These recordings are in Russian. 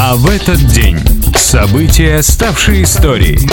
А в этот день события, ставшие историей.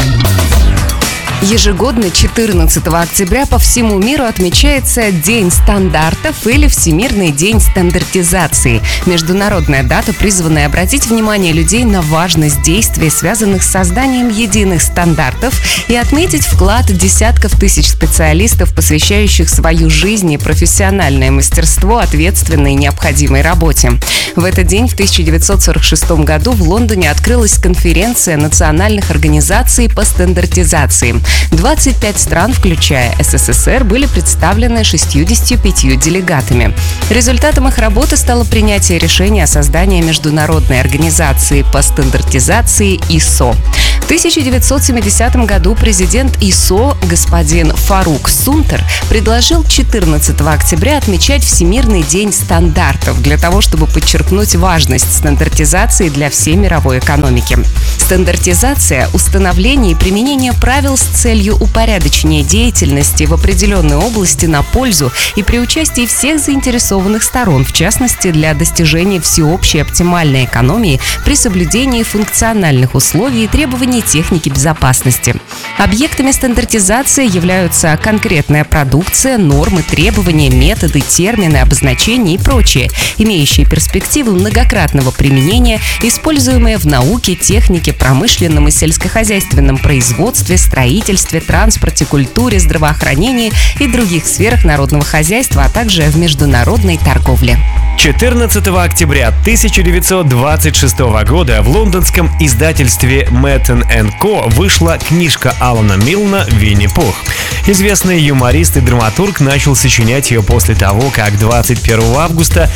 Ежегодно 14 октября по всему миру отмечается День стандартов или Всемирный день стандартизации. Международная дата, призванная обратить внимание людей на важность действий, связанных с созданием единых стандартов, и отметить вклад десятков тысяч специалистов, посвящающих свою жизнь и профессиональное мастерство ответственной и необходимой работе. В этот день, в 1946 году, в Лондоне открылась конференция национальных организаций по стандартизации. 25 стран, включая СССР, были представлены 65 делегатами. Результатом их работы стало принятие решения о создании международной организации по стандартизации ИСО. В 1970 году президент ИСО господин Фарук Сунтер предложил 14 октября отмечать Всемирный день стандартов для того, чтобы подчеркнуть важность стандартизации для всей мировой экономики. Стандартизация – установление и применение правил с целью упорядочения деятельности в определенной области на пользу и при участии всех заинтересованных сторон, в частности, для достижения всеобщей оптимальной экономии при соблюдении функциональных условий и требований техники безопасности. Объектами стандартизации являются конкретная продукция, нормы, требования, методы, термины, обозначения и прочее, имеющие перспективу многократного применения, используемые в науке, технике, промышленном и сельскохозяйственном производстве, строительстве, транспорте, культуре, здравоохранении и других сферах народного хозяйства, а также в международной торговле. 14 октября 1926 года в лондонском издательстве Metten & Co. вышла книжка Алана Милна «Винни-Пух». Известный юморист и драматург начал сочинять ее после того, как 21 августа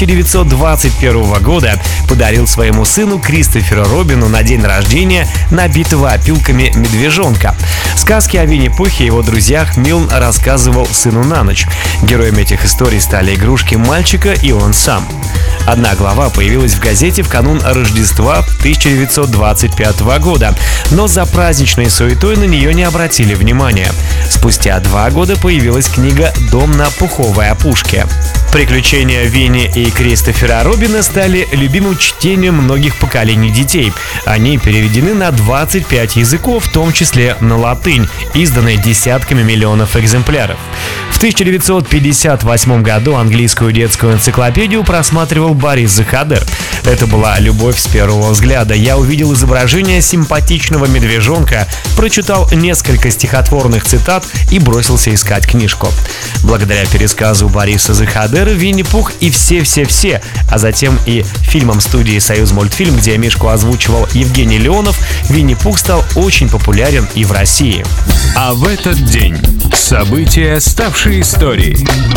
1921 года подарил своему сыну Кристоферу Робину на день рождения набитого опилками медвежонка. Сказки о Винни-Пухе и его друзьях Милн рассказывал сыну на ночь. Героями этих историй стали игрушки мальчика и он сам. Одна глава появилась в газете в канун Рождества 1925 года, но за праздничной суетой на нее не обратили внимания. Спустя 2 года появилась книга «Дом на пуховой опушке». Приключения Винни и Кристофера Робина стали любимым чтением многих поколений детей. Они переведены на 25 языков, в том числе на латынь, изданные десятками миллионов экземпляров. В 1958 году английскую детскую энциклопедию просматривал Борис Захадер. Это была любовь с первого взгляда. Я увидел изображение симпатичного медвежонка, прочитал несколько стихотворных цитат и бросился искать книжку. Благодаря пересказу Бориса Захадера «Винни-Пух» и все-все-все, а затем и фильмом студии «Союзмультфильм», где Мишку озвучивал Евгений Леонов, «Винни-Пух» стал очень популярен и в России. А в этот день события, ставшие историей.